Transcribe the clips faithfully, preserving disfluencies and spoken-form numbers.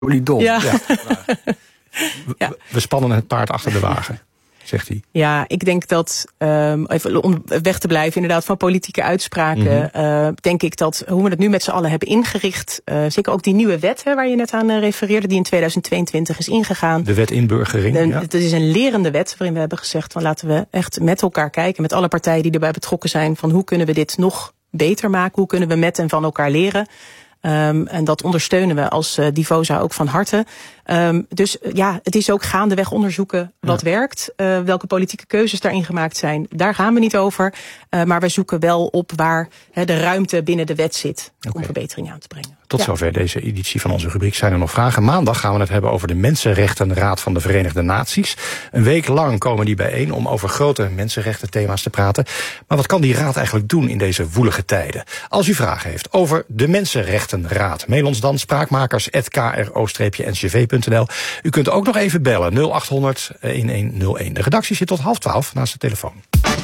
Jullie dom. Ja. Ja. We, ja. we spannen het paard achter de wagen, zegt hij. Ja, ik denk dat, um, even om weg te blijven inderdaad van politieke uitspraken, mm-hmm. uh, denk ik dat hoe we het nu met z'n allen hebben ingericht, uh, zeker ook die nieuwe wet hè, waar je net aan uh, refereerde, die in tweeduizend tweeëntwintig is ingegaan. De wet inburgering. De, ja. Het is een lerende wet waarin we hebben gezegd van laten we echt met elkaar kijken, met alle partijen die erbij betrokken zijn, van hoe kunnen we dit nog beter maken, hoe kunnen we met en van elkaar leren. Um, en dat ondersteunen we als uh, Divosa ook van harte. Um, dus uh, ja, het is ook gaandeweg onderzoeken wat ja. werkt. Uh, welke politieke keuzes daarin gemaakt zijn. Daar gaan we niet over. Uh, maar we zoeken wel op waar he, de ruimte binnen de wet zit. Okay. Om verbetering aan te brengen. Tot ja. zover deze editie van onze rubriek. Zijn er nog vragen? Maandag gaan we het hebben over de Mensenrechtenraad van de Verenigde Naties. Een week lang komen die bijeen om over grote mensenrechtenthema's te praten. Maar wat kan die raad eigenlijk doen in deze woelige tijden? Als u vragen heeft over de Mensenrechtenraad, mail ons dan spraakmakers apenstaartje k r o n c v punt n l. U kunt ook nog even bellen nul acht honderd een een nul een. De redactie zit tot half twaalf naast de telefoon.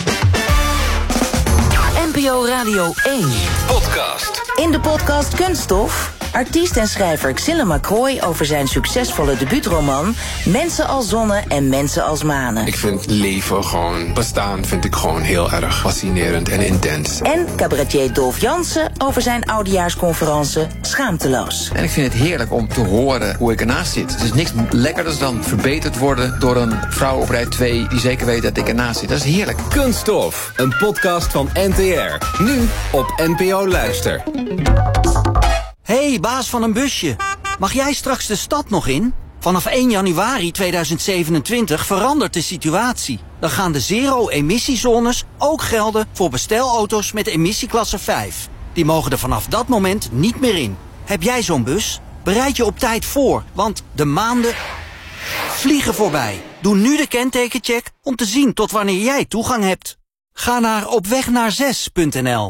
N P O Radio één. Podcast. In de podcast Kunststof, artiest en schrijver Xille McCroy over zijn succesvolle debuutroman Mensen als zonnen en mensen als manen. Ik vind leven gewoon, bestaan vind ik gewoon heel erg fascinerend en intens. En cabaretier Dolf Jansen over zijn oudejaarsconferentie Schaamteloos. En ik vind het heerlijk om te horen hoe ik ernaast zit. Het is niks lekkerders dan verbeterd worden door een vrouw op rij twee die zeker weet dat ik ernaast zit. Dat is heerlijk. Kunststof, een podcast van N T R. Nu op N P O Luister. Hey, baas van een busje. Mag jij straks de stad nog in? Vanaf één januari tweeduizend zevenentwintig verandert de situatie. Dan gaan de zero-emissiezones ook gelden voor bestelauto's met emissieklasse vijf. Die mogen er vanaf dat moment niet meer in. Heb jij zo'n bus? Bereid je op tijd voor, want de maanden vliegen voorbij. Doe nu de kentekencheck om te zien tot wanneer jij toegang hebt. Ga naar opwegnaar6 punt n l.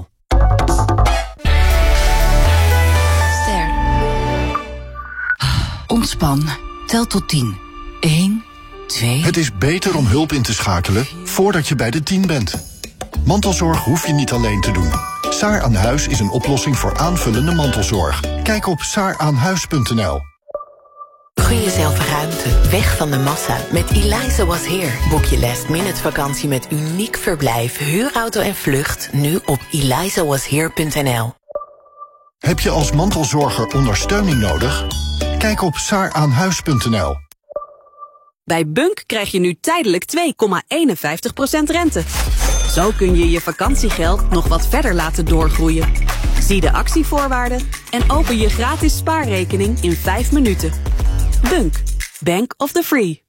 Ontspan. Tel tot tien. één, twee... Het is beter om hulp in te schakelen voordat je bij de tien bent. Mantelzorg hoef je niet alleen te doen. Saar aan Huis is een oplossing voor aanvullende mantelzorg. Kijk op saar aan huis punt n l. Gun jezelf ruimte, weg van de massa. Met Eliza Was Here boek je last minute vakantie met uniek verblijf, huurauto en vlucht. Nu op eliza was here punt n l. Heb je als mantelzorger ondersteuning nodig? Kijk op saar aan huis punt n l. Bij Bunk krijg je nu tijdelijk twee komma eenenvijftig procent rente. Zo kun je je vakantiegeld nog wat verder laten doorgroeien. Zie de actievoorwaarden en open je gratis spaarrekening in vijf minuten. Bunk. Bank of the Free.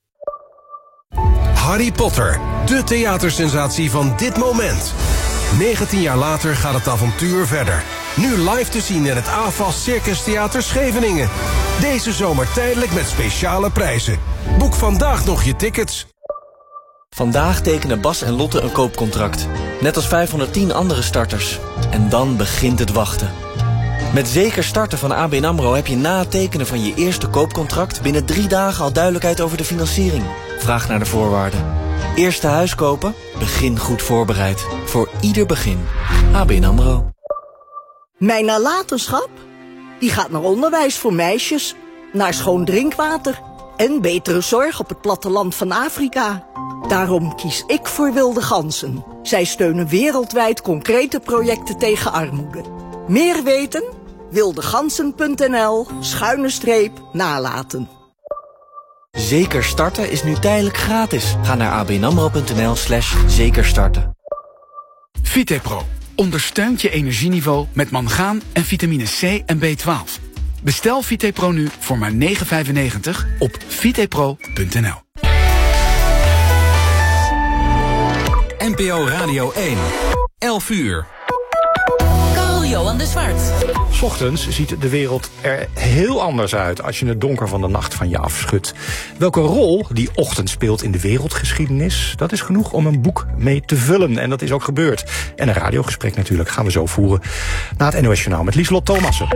Harry Potter, de theatersensatie van dit moment. negentien jaar later gaat het avontuur verder. Nu live te zien in het A F A S Circus Theater Scheveningen. Deze zomer tijdelijk met speciale prijzen. Boek vandaag nog je tickets. Vandaag tekenen Bas en Lotte een koopcontract. Net als vijfhonderdtien andere starters. En dan begint het wachten. Met Zeker Starten van A B N AMRO heb je na het tekenen van je eerste koopcontract binnen drie dagen al duidelijkheid over de financiering. Vraag naar de voorwaarden. Eerste huis kopen? Begin goed voorbereid. Voor ieder begin. A B N AMRO. Mijn nalatenschap? Die gaat naar onderwijs voor meisjes, naar schoon drinkwater en betere zorg op het platteland van Afrika. Daarom kies ik voor Wilde Ganzen. Zij steunen wereldwijd concrete projecten tegen armoede. Meer weten? wildegansen punt n l schuine streep nalaten. Zeker Starten is nu tijdelijk gratis. Ga naar abnamro punt n l slash zekerstarten. Vitepro ondersteunt je energieniveau met mangaan en vitamine C en B twaalf. Bestel Vitepro nu voor maar negen vijfennegentig op vitepro punt n l. N P O Radio één. elf uur. Johan de Zwart. 'S Ochtends ziet de wereld er heel anders uit als je het donker van de nacht van je afschudt. Welke rol die ochtend speelt in de wereldgeschiedenis, dat is genoeg om een boek mee te vullen. En dat is ook gebeurd. En een radiogesprek natuurlijk gaan we zo voeren na het N O S Journaal met Lieselot Thomassen.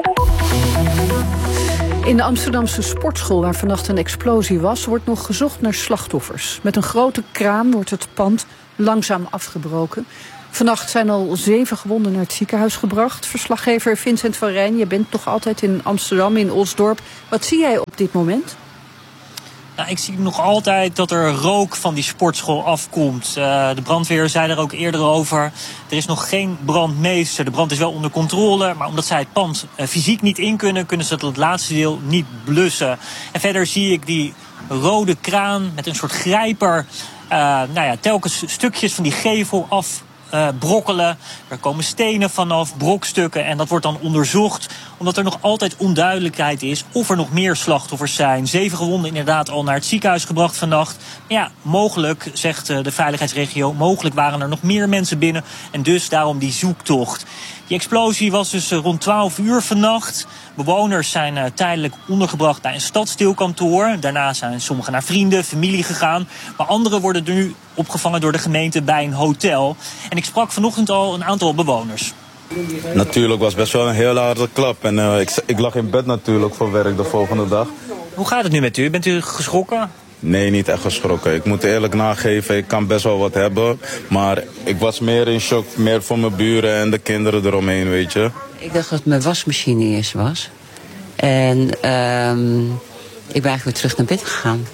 In de Amsterdamse sportschool waar vannacht een explosie was, wordt nog gezocht naar slachtoffers. Met een grote kraan wordt het pand langzaam afgebroken. Vannacht zijn al zeven gewonden naar het ziekenhuis gebracht. Verslaggever Vincent van Rijn, je bent toch altijd in Amsterdam, in Osdorp. Wat zie jij op dit moment? Nou, ik zie nog altijd dat er rook van die sportschool afkomt. Uh, de brandweer zei er ook eerder over. Er is nog geen brandmeester. De brand is wel onder controle. Maar omdat zij het pand uh, fysiek niet in kunnen, kunnen ze het laatste deel niet blussen. En verder zie ik die rode kraan met een soort grijper. Uh, nou ja, telkens stukjes van die gevel af. Uh, brokkelen. Er komen stenen vanaf, brokstukken. En dat wordt dan onderzocht, omdat er nog altijd onduidelijkheid is of er nog meer slachtoffers zijn. Zeven gewonden inderdaad al naar het ziekenhuis gebracht vannacht. Ja, mogelijk, zegt uh, de veiligheidsregio, mogelijk waren er nog meer mensen binnen. En dus daarom die zoektocht. Die explosie was dus uh, rond twaalf uur vannacht. Bewoners zijn uh, tijdelijk ondergebracht bij een stadsdeelkantoor. Daarna zijn sommigen naar vrienden, familie gegaan. Maar anderen worden nu opgevangen door de gemeente bij een hotel. En ik sprak vanochtend al een aantal bewoners. Natuurlijk was best wel een heel harde klap. En uh, ik, ik lag in bed natuurlijk voor werk de volgende dag. Hoe gaat het nu met u? Bent u geschrokken? Nee, niet echt geschrokken. Ik moet eerlijk nageven, ik kan best wel wat hebben. Maar ik was meer in shock, meer voor mijn buren en de kinderen eromheen, weet je. Ik dacht dat het mijn wasmachine eerst was. En um, ik ben eigenlijk weer terug naar bed gegaan.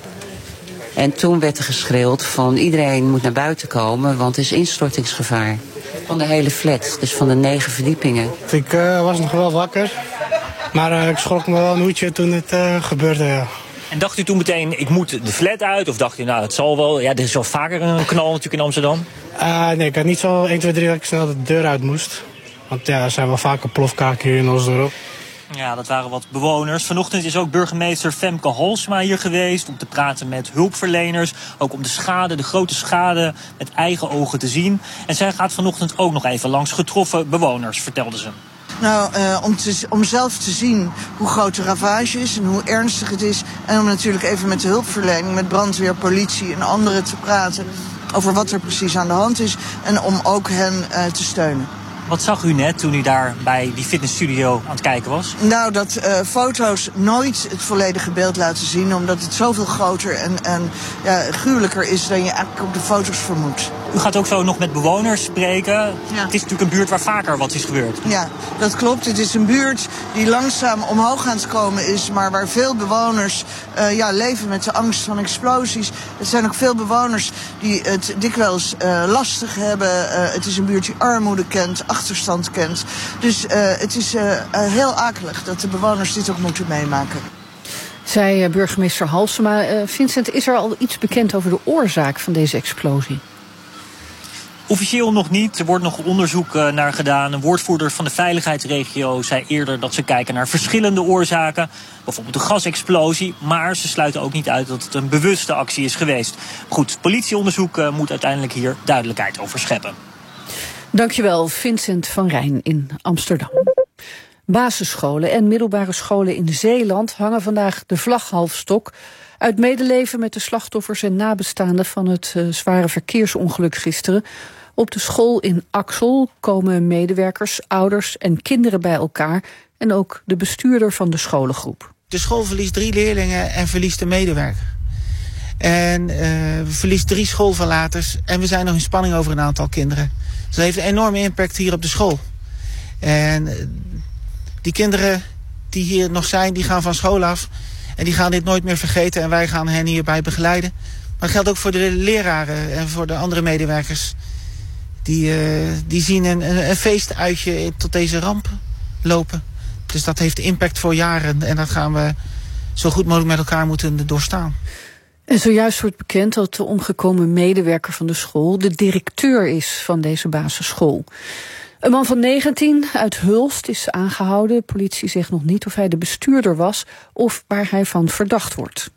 En toen werd er geschreeuwd van iedereen moet naar buiten komen, want er is instortingsgevaar. Van de hele flat, dus van de negen verdiepingen. Ik uh, was nog wel wakker, maar uh, ik schrok me wel een hoedje toen het uh, gebeurde, ja. En dacht u toen meteen, ik moet de flat uit? Of dacht u, nou, het zal wel. Ja, er is wel vaker een knal natuurlijk in Amsterdam. Uh, nee, ik had niet zo één, twee, drie dat ik snel de deur uit moest. Want ja, er zijn wel vaker plofkaken hier in Osdorp. Ja, dat waren wat bewoners. Vanochtend is ook burgemeester Femke Halsema hier geweest om te praten met hulpverleners. Ook om de schade, de grote schade met eigen ogen te zien. En zij gaat vanochtend ook nog even langs getroffen bewoners, vertelde ze. Nou, uh, om, te, om zelf te zien hoe groot de ravage is en hoe ernstig het is. En om natuurlijk even met de hulpverlening, met brandweer, politie en anderen te praten over wat er precies aan de hand is. En om ook hen uh, te steunen. Wat zag u net toen u daar bij die fitnessstudio aan het kijken was? Nou, dat uh, foto's nooit het volledige beeld laten zien, omdat het zoveel groter en, en ja, gruwelijker is dan je eigenlijk op de foto's vermoedt. U gaat ook zo nog met bewoners spreken. Ja. Het is natuurlijk een buurt waar vaker wat is gebeurd. Ja, dat klopt. Het is een buurt die langzaam omhoog aan het komen is, maar waar veel bewoners uh, ja, leven met de angst van explosies. Er zijn ook veel bewoners die het dikwijls uh, lastig hebben. Uh, het is een buurt die armoede kent, achterstand kent. Dus uh, het is uh, uh, heel akelig dat de bewoners dit ook moeten meemaken. Zei uh, burgemeester Halsema. Uh, Vincent, is er al iets bekend over de oorzaak van deze explosie? Officieel nog niet. Er wordt nog onderzoek uh, naar gedaan. Een woordvoerder van de veiligheidsregio zei eerder dat ze kijken naar verschillende oorzaken. Bijvoorbeeld een gasexplosie. Maar ze sluiten ook niet uit dat het een bewuste actie is geweest. Goed, politieonderzoek uh, moet uiteindelijk hier duidelijkheid over scheppen. Dankjewel, Vincent van Rijn in Amsterdam. Basisscholen en middelbare scholen in Zeeland hangen vandaag de vlag half stok. Uit medeleven met de slachtoffers en nabestaanden van het uh, zware verkeersongeluk gisteren. Op de school in Axel komen medewerkers, ouders en kinderen bij elkaar. En ook de bestuurder van de scholengroep. De school verliest drie leerlingen en verliest een medewerker. En uh, verliest drie schoolverlaters. En we zijn nog in spanning over een aantal kinderen. Dus dat heeft een enorme impact hier op de school. En uh, die kinderen die hier nog zijn, die gaan van school af. En die gaan dit nooit meer vergeten en wij gaan hen hierbij begeleiden. Maar dat geldt ook voor de leraren en voor de andere medewerkers. Die, uh, die zien een, een, een feestuitje tot deze ramp lopen. Dus dat heeft impact voor jaren. En dat gaan we zo goed mogelijk met elkaar moeten doorstaan. En zojuist wordt bekend dat de omgekomen medewerker van de school de directeur is van deze basisschool. Een man van negentien uit Hulst is aangehouden. De politie zegt nog niet of hij de bestuurder was of waar hij van verdacht wordt.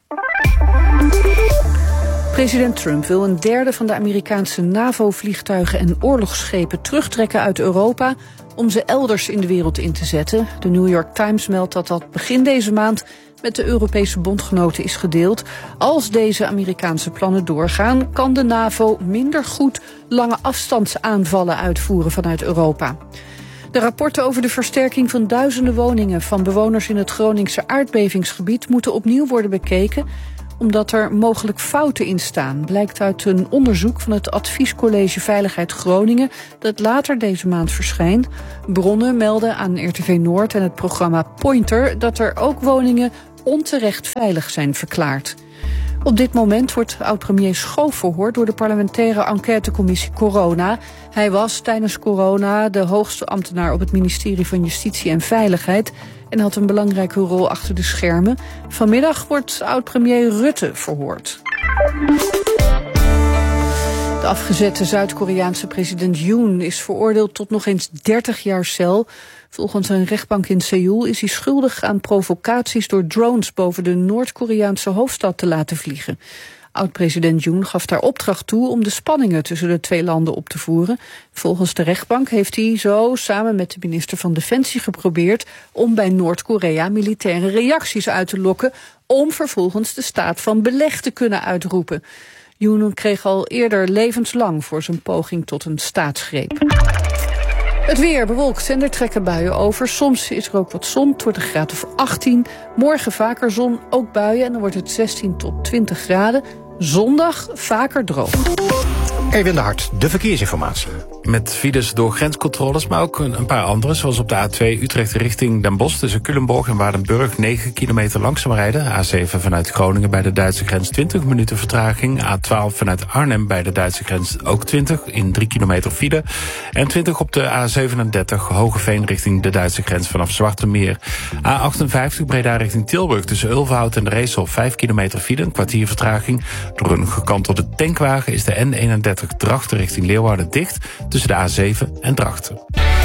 President Trump wil een derde van de Amerikaanse NAVO-vliegtuigen en oorlogsschepen terugtrekken uit Europa om ze elders in de wereld in te zetten. De New York Times meldt dat dat begin deze maand met de Europese bondgenoten is gedeeld. Als deze Amerikaanse plannen doorgaan, kan de NAVO minder goed lange afstandsaanvallen uitvoeren vanuit Europa. De rapporten over de versterking van duizenden woningen van bewoners in het Groningse aardbevingsgebied moeten opnieuw worden bekeken, omdat er mogelijk fouten in staan. Blijkt uit een onderzoek van het Adviescollege Veiligheid Groningen dat later deze maand verschijnt. Bronnen melden aan R T V Noord en het programma Pointer dat er ook woningen onterecht veilig zijn verklaard. Op dit moment wordt oud-premier Schoof verhoord door de parlementaire enquêtecommissie Corona. Hij was tijdens corona de hoogste ambtenaar op het ministerie van Justitie en Veiligheid en had een belangrijke rol achter de schermen. Vanmiddag wordt oud-premier Rutte verhoord. De afgezette Zuid-Koreaanse president Yoon is veroordeeld tot nog eens dertig jaar cel. Volgens een rechtbank in Seoul is hij schuldig aan provocaties door drones boven de Noord-Koreaanse hoofdstad te laten vliegen. Oud-president Yoon gaf daar opdracht toe om de spanningen tussen de twee landen op te voeren. Volgens de rechtbank heeft hij zo samen met de minister van Defensie geprobeerd om bij Noord-Korea militaire reacties uit te lokken, om vervolgens de staat van beleg te kunnen uitroepen. Yoon kreeg al eerder levenslang voor zijn poging tot een staatsgreep. Het weer bewolkt en er trekken buien over. Soms is er ook wat zon, het wordt een graad of achttien. Morgen vaker zon, ook buien en dan wordt het zestien tot twintig graden. Zondag vaker droog. Erwin de Hart, de verkeersinformatie. Met files door grenscontroles, maar ook een paar andere, zoals op de A twee Utrecht richting Den Bosch tussen Culemborg en Waardenburg negen kilometer langzaam rijden. A zeven vanuit Groningen bij de Duitse grens twintig minuten vertraging. A twaalf vanuit Arnhem bij de Duitse grens ook twintig in drie kilometer file. En twintig op de A zevenendertig Hogeveen richting de Duitse grens vanaf Zwartemeer. A achtenvijftig Breda richting Tilburg tussen Ulverhout en de Reesel vijf kilometer file, een kwartier vertraging. Door een gekantelde tankwagen is de N eenendertig Drachten richting Leeuwarden dicht tussen de A zeven en Drachten.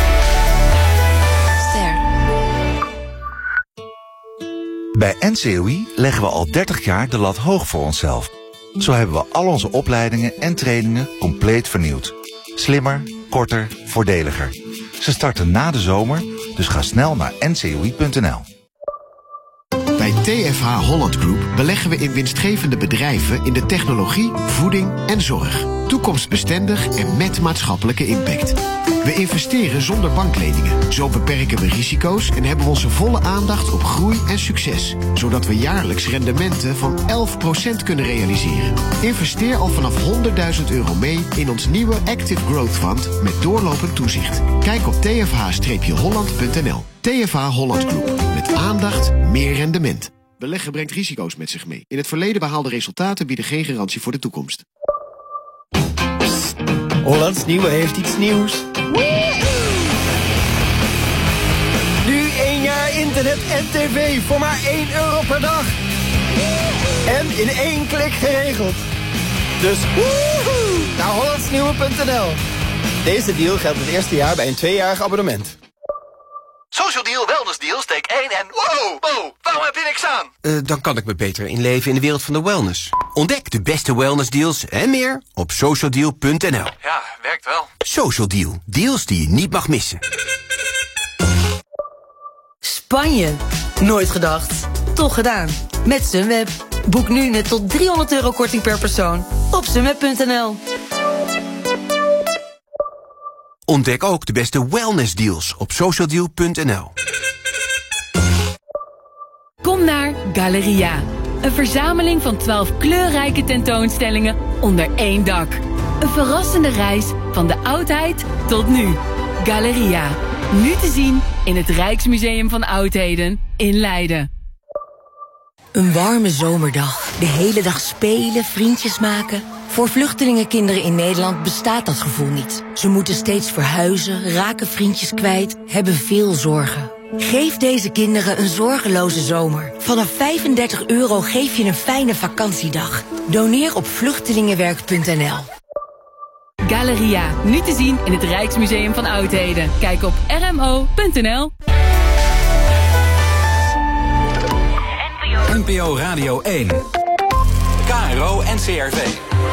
Bij N C O I leggen we al dertig jaar de lat hoog voor onszelf. Zo hebben we al onze opleidingen en trainingen compleet vernieuwd. Slimmer, korter, voordeliger. Ze starten na de zomer, dus ga snel naar N C O I punt N L. Bij T F H Holland Group beleggen we in winstgevende bedrijven in de technologie, voeding en zorg. Toekomstbestendig en met maatschappelijke impact. We investeren zonder bankleningen. Zo beperken we risico's en hebben we onze volle aandacht op groei en succes. Zodat we jaarlijks rendementen van elf procent kunnen realiseren. Investeer al vanaf honderdduizend euro mee in ons nieuwe Active Growth Fund met doorlopend toezicht. Kijk op t f h holland punt n l. T F H Holland Group. Met aandacht, meer rendement. Beleggen brengt risico's met zich mee. In het verleden behaalde resultaten bieden geen garantie voor de toekomst. Hollands Nieuwe heeft iets nieuws. Nu één jaar internet en tv voor maar één euro per dag. En in één klik geregeld. Dus woehoe, naar hollands nieuwe punt n l. Deze deal geldt het eerste jaar bij een tweejarig abonnement. Social Deal, Wellness Deal, steek één en wow, wow, waarom heb je niks aan? Uh, dan kan ik me beter inleven in de wereld van de wellness. Ontdek de beste wellness deals en meer op social deal punt n l. Ja, werkt wel. Social Deal, deals die je niet mag missen. Spanje. Nooit gedacht. Toch gedaan. Met Sunweb. Boek nu met tot driehonderd euro korting per persoon op sunweb punt n l. Ontdek ook de beste wellness deals op social deal punt n l. Kom naar Galeria. Een verzameling van twaalf kleurrijke tentoonstellingen onder één dak. Een verrassende reis van de oudheid tot nu. Galeria. Nu te zien in het Rijksmuseum van Oudheden in Leiden. Een warme zomerdag. De hele dag spelen, vriendjes maken. Voor vluchtelingenkinderen in Nederland bestaat dat gevoel niet. Ze moeten steeds verhuizen, raken vriendjes kwijt, hebben veel zorgen. Geef deze kinderen een zorgeloze zomer. Vanaf vijfendertig euro geef je een fijne vakantiedag. Doneer op vluchtelingenwerk punt n l. Galeria, nu te zien in het Rijksmuseum van Oudheden. Kijk op r m o punt n l. N P O Radio één. K R O N C R V.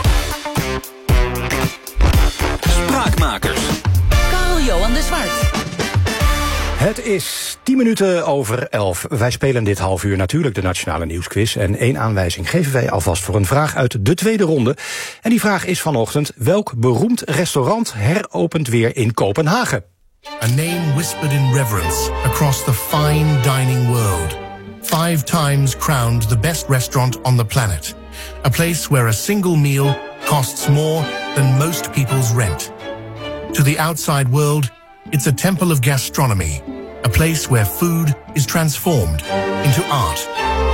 Spraakmakers. Karel-Johan de Zwart. Het is tien minuten over elf. Wij spelen dit half uur natuurlijk de Nationale Nieuwsquiz. En één aanwijzing geven wij alvast voor een vraag uit de tweede ronde. En die vraag is vanochtend: welk beroemd restaurant heropent weer in Kopenhagen? A name whispered in reverence across the fine dining world. five times crowned the best restaurant on the planet. A place where a single meal costs more than most people's rent. To the outside world, it's a temple of gastronomy. A place where food is transformed into art.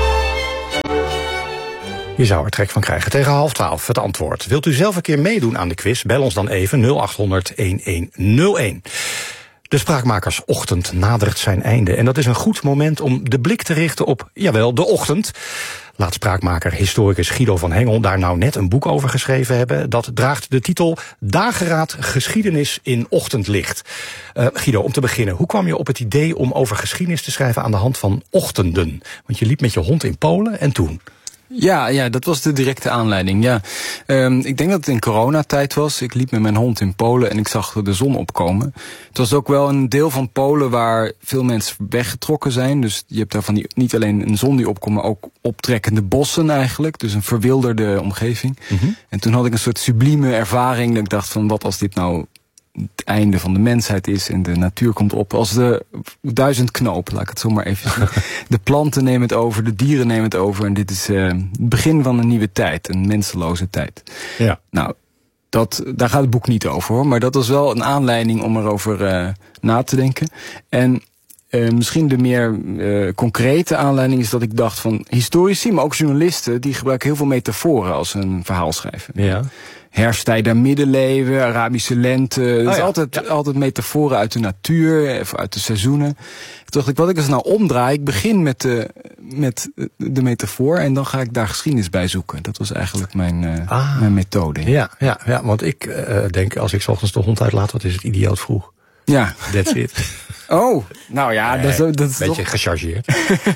Je zou er trek van krijgen. Tegen half twaalf het antwoord. Wilt u zelf een keer meedoen aan de quiz? Bel ons dan even nul acht honderd elf nul een. De Spraakmakersochtend nadert zijn einde. En dat is een goed moment om de blik te richten op, jawel, de ochtend. Laat spraakmaker historicus Guido van Hengel daar nou net een boek over geschreven hebben. Dat draagt de titel Dageraad Geschiedenis in Ochtendlicht. Uh, Guido, om te beginnen, hoe kwam je op het idee om over geschiedenis te schrijven aan de hand van ochtenden? Want je liep met je hond in Polen en toen... Ja, ja, dat was de directe aanleiding, ja. Um, ik denk dat het in coronatijd was. Ik liep met mijn hond in Polen en ik zag de zon opkomen. Het was ook wel een deel van Polen waar veel mensen weggetrokken zijn. Dus je hebt daar van die, niet alleen een zon die opkomt, maar ook optrekkende bossen eigenlijk. Dus een verwilderde omgeving. Mm-hmm. En toen had ik een soort sublieme ervaring. Dat ik dacht van, wat als dit nou het einde van de mensheid is en de natuur komt op als de duizend knoop, laat ik het zo maar even zeggen. De planten nemen het over, de dieren nemen het over en dit is uh, het begin van een nieuwe tijd, een menseloze tijd. Ja. Nou, dat, daar gaat het boek niet over hoor, maar dat was wel een aanleiding om erover uh, na te denken. En uh, misschien de meer uh, concrete aanleiding is dat ik dacht van historici, maar ook journalisten, die gebruiken heel veel metaforen als ze een verhaal schrijven. Ja. Herfsttijd der middeleeuwen, Arabische lente. Het oh is ja, altijd, ja. altijd metaforen uit de natuur, of uit de seizoenen. Toen dacht ik, wat ik eens nou omdraai, ik begin met de, met de metafoor en dan ga ik daar geschiedenis bij zoeken. Dat was eigenlijk mijn, uh, ah. mijn methode. Ja, ja, ja, want ik uh, denk, als ik 's ochtends de hond uitlaat, wat is het idioot vroeg. Ja. That's it. Oh, nou ja, nee, dat is, dat is beetje toch... gechargeerd.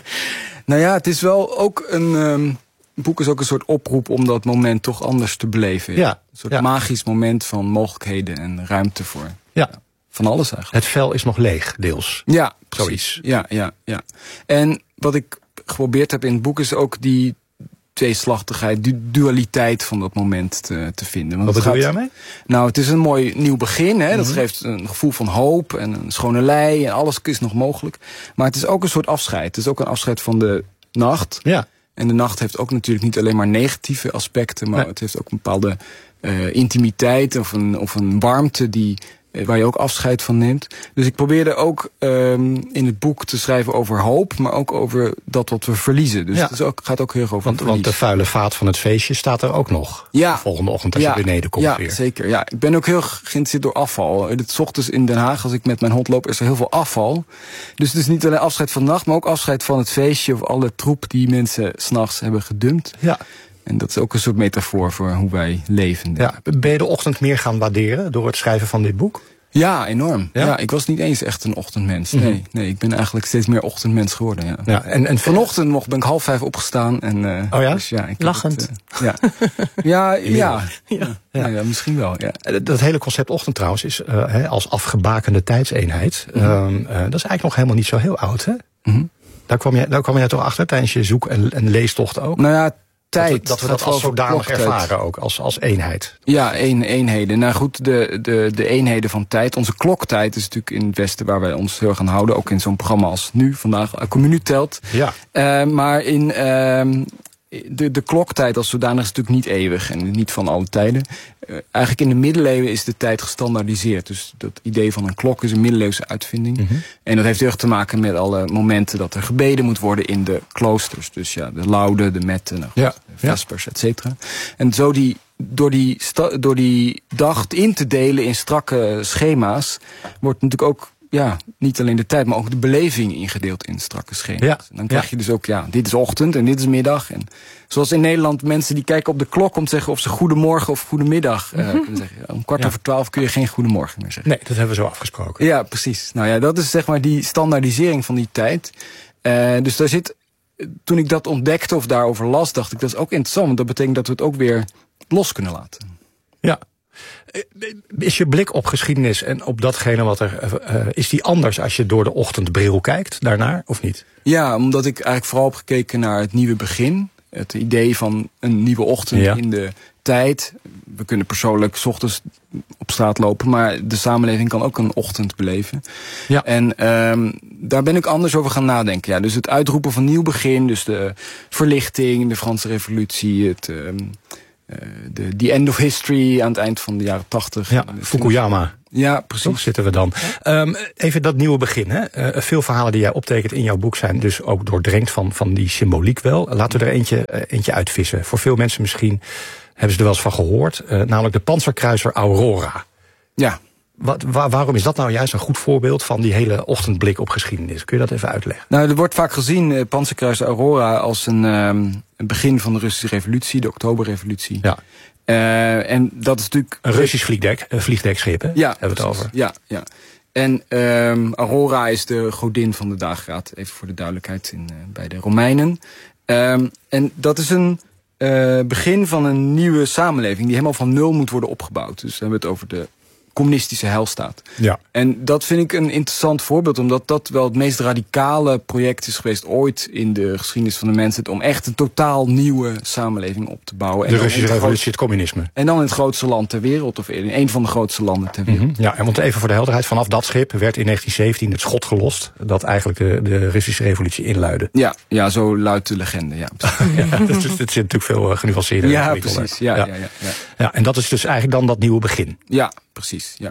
Nou ja, het is wel ook een... Um, Het boek is ook een soort oproep om dat moment toch anders te beleven. Ja. Een soort ja. magisch moment van mogelijkheden en ruimte voor ja. van alles eigenlijk. Het vel is nog leeg, deels. Ja, precies. Ja, ja, ja. En wat ik geprobeerd heb in het boek is ook die tweeslachtigheid, die dualiteit van dat moment te, te vinden. Want wat bedoel gaat, je daarmee? Nou, het is een mooi nieuw begin. Hè? Dat mm-hmm. geeft een gevoel van hoop en een schone lei en alles is nog mogelijk. Maar het is ook een soort afscheid. Het is ook een afscheid van de nacht. Ja. En de nacht heeft ook natuurlijk niet alleen maar negatieve aspecten, maar nee. het heeft ook een bepaalde uh, intimiteit of een, of een warmte die, uh, waar je ook afscheid van neemt. Dus ik probeerde ook um, in het boek te schrijven over hoop, maar ook over dat wat we verliezen. Dus ja. het is ook, gaat ook heel erg over want, want de vuile vaat van het feestje staat er ook nog. Ja. De volgende ochtend als ja. je beneden komt ja, weer. Ja, zeker. Ja, ik ben ook heel geïnteresseerd door afval. Het 's ochtends in Den Haag, als ik met mijn hond loop, is er heel veel afval. Dus het is niet alleen afscheid van de nacht, maar ook afscheid van het feestje of alle troep die mensen 's nachts hebben gedumpt. Ja. En dat is ook een soort metafoor voor hoe wij leven. Ja. Ben je de ochtend meer gaan waarderen door het schrijven van dit boek? Ja, enorm. Ja? Ja, ik was niet eens echt een ochtendmens. Nee, mm-hmm. nee, ik ben eigenlijk steeds meer ochtendmens geworden. Ja. Ja, en, en vanochtend nog ben ik half vijf opgestaan. En, uh, oh ja? Dus ja ik lachend. Het, uh, ja. ja, ja, ja. Ja. Ja. Ja, misschien wel. Ja. Dat hele concept ochtend trouwens is uh, hè, als afgebakende tijdseenheid. Mm-hmm. Uh, uh, dat is eigenlijk nog helemaal niet zo heel oud, hè? Mm-hmm. Daar kwam je, daar kwam je toch achter tijdens je zoek- en, en leestocht ook? Nou ja, tijd. Dat we dat, we dat als zodanig ervaren ook, als, als eenheid. Ja, een, eenheden. Nou goed, de, de, de eenheden van tijd. Onze kloktijd is natuurlijk in het Westen waar wij ons heel erg aan houden. Ook in zo'n programma als nu, vandaag, Communie telt. Ja. Uh, maar in... Uh, De, de kloktijd als zodanig is natuurlijk niet eeuwig en niet van alle tijden. Uh, eigenlijk in de middeleeuwen is de tijd gestandaardiseerd. Dus dat idee van een klok is een middeleeuwse uitvinding. Mm-hmm. En dat heeft heel erg te maken met alle momenten dat er gebeden moet worden in de kloosters. Dus ja, de laude, de metten, nou, ja. de vespers, ja. et cetera. En zo die, door, die sta, door die dag in te delen in strakke schema's wordt natuurlijk ook... Ja, niet alleen de tijd, maar ook de beleving ingedeeld in strakke schema's. Ja. En dan krijg ja. je dus ook, ja, dit is ochtend en dit is middag. En zoals in Nederland mensen die kijken op de klok om te zeggen of ze goedemorgen of goedemiddag uh, mm-hmm. kunnen zeggen. Om kwart ja. over twaalf kun je geen goedemorgen meer zeggen. Nee, dat hebben we zo afgesproken. Ja, precies. Nou ja, dat is zeg maar die standaardisering van die tijd. Uh, dus daar zit, toen ik dat ontdekte of daarover las, dacht ik, dat is ook interessant. Want dat betekent dat we het ook weer los kunnen laten. Ja. Is je blik op geschiedenis en op datgene wat er... Uh, is die anders als je door de ochtendbril kijkt daarnaar, of niet? Ja, omdat ik eigenlijk vooral heb gekeken naar het nieuwe begin. Het idee van een nieuwe ochtend ja. in de tijd. We kunnen persoonlijk 's ochtends op straat lopen, maar de samenleving kan ook een ochtend beleven. Ja. En um, daar ben ik anders over gaan nadenken. Ja, dus het uitroepen van nieuw begin, dus de verlichting, de Franse revolutie, het, um, uh, de the end of history aan het eind van de jaren tachtig. Ja, Fukuyama. Ja, precies. Zo zitten we dan. Um, even dat nieuwe begin. Hè. Uh, veel verhalen die jij optekent in jouw boek zijn dus ook doordrenkt van, van die symboliek wel. Laten we er eentje, uh, eentje uitvissen. Voor veel mensen misschien hebben ze er wel eens van gehoord. Uh, namelijk de panzerkruiser Aurora. Ja. Wat, waar, waarom is dat nou juist een goed voorbeeld van die hele ochtendblik op geschiedenis? Kun je dat even uitleggen? Nou, er wordt vaak gezien, uh, panzerkruiser Aurora, als een, um, een begin van de Russische revolutie, de Oktoberrevolutie. Ja. Uh, en dat is natuurlijk een Russisch vliegdek, een vliegdekschip, hè? Ja, hebben we het over. Ja, ja. En um, Aurora is de godin van de dageraad, even voor de duidelijkheid, in, uh, bij de Romeinen. Um, en dat is een uh, begin van een nieuwe samenleving die helemaal van nul moet worden opgebouwd. Dus dan hebben we het over de communistische heilstaat. Ja. En dat vind ik een interessant voorbeeld, omdat dat wel het meest radicale project is geweest ooit in de geschiedenis van de mensheid, om echt een totaal nieuwe samenleving op te bouwen. De en Russische revolutie, het communisme. En dan in het grootste land ter wereld, of in een van de grootste landen ter wereld. Mm-hmm. Ja, en want even voor de helderheid, vanaf dat schip werd in negentien zeventien het schot gelost dat eigenlijk de, de Russische revolutie inluidde. Ja, ja, zo luidt de legende, ja. Ja, dat, is, dat zit natuurlijk veel uh, genuanceerder. Ja, precies. Ja, ja. Ja, ja, ja. Ja, en dat is dus eigenlijk dan dat nieuwe begin. Ja, precies. Ja.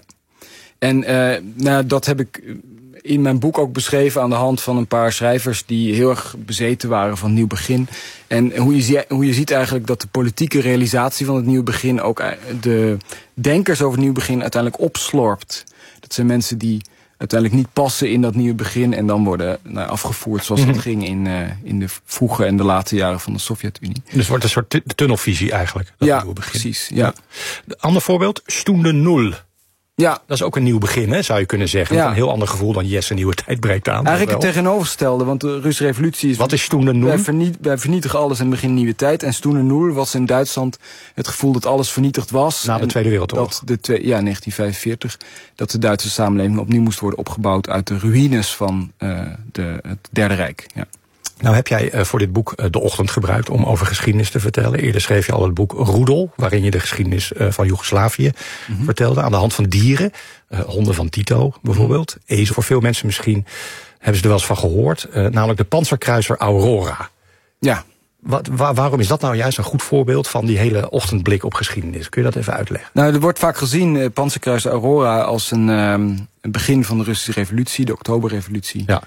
En uh, nou, dat heb ik in mijn boek ook beschreven aan de hand van een paar schrijvers die heel erg bezeten waren van nieuw begin. En hoe je, zie, hoe je ziet eigenlijk dat de politieke realisatie van het nieuwe begin ook de denkers over het nieuwe begin uiteindelijk opslorpt. Dat zijn mensen die uiteindelijk niet passen in dat nieuwe begin en dan worden nou, afgevoerd zoals mm-hmm. dat ging in, uh, in de vroege en de late jaren van de Sovjet-Unie. Dus het wordt een soort t- tunnelvisie eigenlijk. Dat ja, nieuwe begin. Precies. Ja. Ja. Ander voorbeeld, Stunde Null. Ja. Dat is ook een nieuw begin, hè, zou je kunnen zeggen. Ja. Met een heel ander gevoel dan yes, een nieuwe tijd breekt aan. Eigenlijk het tegenovergestelde, want de Russische revolutie is... Wat is Stunde Null? Wij, verniet, wij vernietigen alles en beginnen nieuwe tijd. En Stunde Null was in Duitsland het gevoel dat alles vernietigd was. Na de Tweede Wereldoorlog. Dat de twee, ja, negentien vijfenveertig. Dat de Duitse samenleving opnieuw moest worden opgebouwd uit de ruïnes van uh, de, het Derde Rijk. Ja. Nou heb jij uh, voor dit boek uh, de ochtend gebruikt om over geschiedenis te vertellen. Eerder schreef je al het boek Roedel, waarin je de geschiedenis uh, van Joegoslavië mm-hmm. vertelde. Aan de hand van dieren, uh, honden van Tito bijvoorbeeld. Mm-hmm. Ezel, voor veel mensen misschien hebben ze er wel eens van gehoord. Uh, namelijk de panzerkruiser Aurora. Ja. Wat, waar, waarom is dat nou juist een goed voorbeeld van die hele ochtendblik op geschiedenis? Kun je dat even uitleggen? Nou, er wordt vaak gezien, uh, panzerkruiser Aurora, als een, um, een begin van de Russische revolutie, de Oktoberrevolutie. Ja.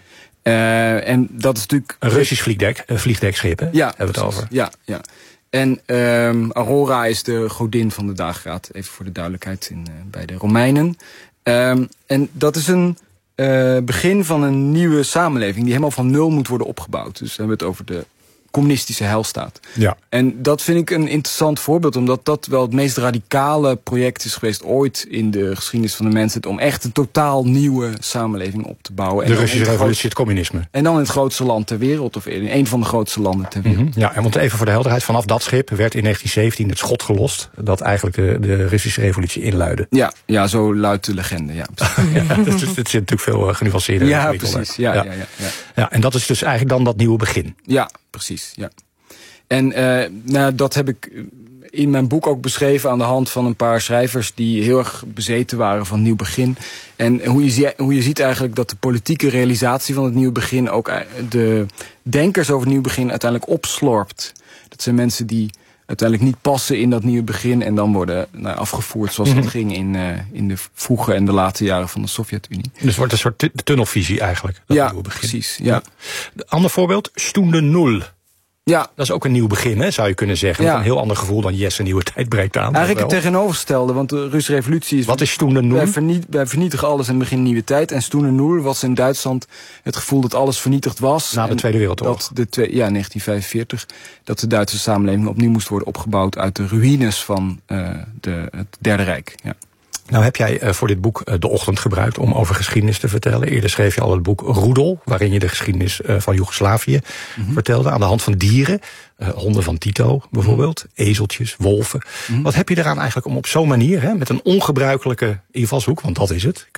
Uh, en dat is natuurlijk een Russisch vliegdek, een vliegdekschip, hè? Ja, hebben we het over. Ja, ja. En um, Aurora is de godin van de dageraad, even voor de duidelijkheid, in, uh, bij de Romeinen. Um, en dat is een uh, begin van een nieuwe samenleving die helemaal van nul moet worden opgebouwd. Dus dan hebben we het over de communistische heilstaat. Ja. En dat vind ik een interessant voorbeeld, omdat dat wel het meest radicale project is geweest ooit in de geschiedenis van de mensheid, om echt een totaal nieuwe samenleving op te bouwen. De en Russische het revolutie, groot... het communisme. En dan in het grootste land ter wereld, of in een van de grootste landen ter wereld. Mm-hmm. Ja, en want even voor de helderheid, vanaf dat schip werd in negentien zeventien het schot gelost dat eigenlijk de, de Russische revolutie inluidde. Ja, ja, zo luidt de legende, ja. Ja, dat, is, dat zit natuurlijk veel genuanceerder. Ja, precies. Ja, ja. Ja, ja, ja. Ja, en dat is dus eigenlijk dan dat nieuwe begin. Ja, precies. Ja. En uh, nou, dat heb ik in mijn boek ook beschreven aan de hand van een paar schrijvers die heel erg bezeten waren van nieuw begin. En hoe je, zie, hoe je ziet eigenlijk dat de politieke realisatie van het nieuwe begin ook de denkers over het nieuwe begin uiteindelijk opslorpt. Dat zijn mensen die uiteindelijk niet passen in dat nieuwe begin en dan worden nou, afgevoerd zoals mm-hmm. dat ging in, uh, in de vroege en de late jaren van de Sovjet-Unie. Dus het wordt een soort t- tunnelvisie eigenlijk. Dat ja, nieuwe begin. Precies. Ja. Ja. Ander voorbeeld, Stunde Null. Ja. Dat is ook een nieuw begin, hè, zou je kunnen zeggen. Ja. Met een heel ander gevoel dan yes, een nieuwe tijd breekt aan. Eigenlijk het tegenovergestelde, want de Russische revolutie is... Wat is Stunde Null? Wij, verniet, wij vernietigen alles en beginnen nieuwe tijd. En Stunde Null was in Duitsland het gevoel dat alles vernietigd was. Na de Tweede Wereldoorlog. Dat de twee, ja, negentien vijfenveertig. Dat de Duitse samenleving opnieuw moest worden opgebouwd uit de ruïnes van uh, de, het Derde Rijk. Ja. Nou heb jij uh, voor dit boek uh, de ochtend gebruikt om over geschiedenis te vertellen. Eerder schreef je al het boek Roedel, waarin je de geschiedenis uh, van Joegoslavië mm-hmm. vertelde. Aan de hand van dieren, uh, honden van Tito bijvoorbeeld, mm-hmm. ezeltjes, wolven. Mm-hmm. Wat heb je eraan eigenlijk om op zo'n manier, hè, met een ongebruikelijke invalshoek, want dat is het,